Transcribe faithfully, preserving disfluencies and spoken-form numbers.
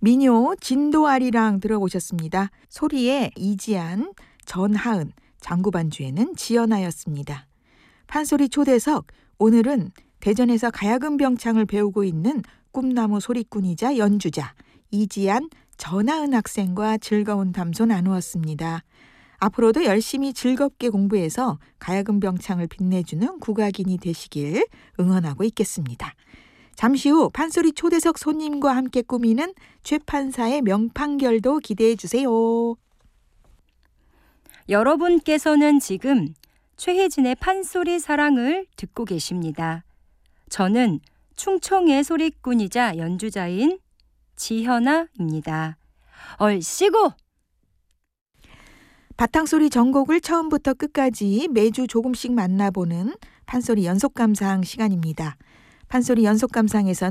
민요 진도아리랑 들어보셨습니다. 소리에 이지안, 전하은, 장구반주에는 지연하였습니다. 판소리 초대석, 오늘은 대전에서 가야금 병창을 배우고 있는 꿈나무 소리꾼이자 연주자 이지안, 전하은 학생과 즐거운 담소 나누었습니다. 앞으로도 열심히 즐겁게 공부해서 가야금 병창을 빛내주는 국악인이 되시길 응원하고 있겠습니다. 잠시 후 판소리 초대석 손님과 함께 꾸미는 최판사의 명판결도 기대해 주세요. 여러분께서는 지금 최혜진의 판소리 사랑을 듣고 계십니다. 저는 충청의 소리꾼이자 연주자인 지현아입니다. 얼씨구! 바탕소리 전곡을 처음부터 끝까지 매주 조금씩 만나보는 판소리 연속감상 시간입니다. 판소리 연속감상에서는